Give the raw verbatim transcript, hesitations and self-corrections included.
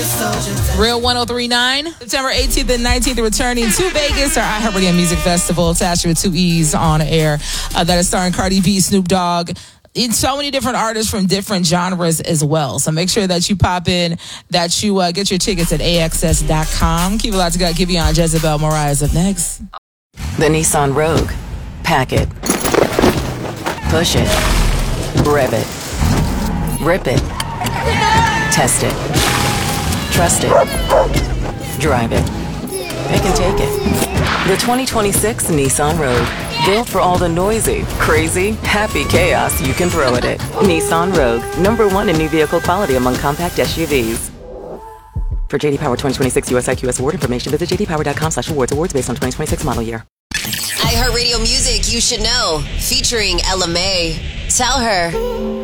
Real one oh three point nine. September eighteenth and nineteenth, returning to Vegas, our iHeartRadio Music Festival. It's actually with two E's on air. Uh, that is starring Cardi B, Snoop Dogg. It's so many different artists from different genres as well. So make sure that you pop in, that you uh, get your tickets at A X S dot com. Keep it loud to God. Give you on Jezebel Mariah's up next. The Nissan Rogue. Pack it. Push it. Rev it. Rip it. Test it. Trust it. Drive it. Pick and take it. The twenty twenty-six Nissan Rogue. Built for all the noisy, crazy, happy chaos you can throw at it. Nissan Rogue. Number one in new vehicle quality among compact S U Vs. For J D Power twenty twenty-six U S I Q S award information, visit j d power dot com slash awards. Awards based on twenty twenty-six model year. iHeartRadio Music You Should Know. Featuring Ella May. Tell her.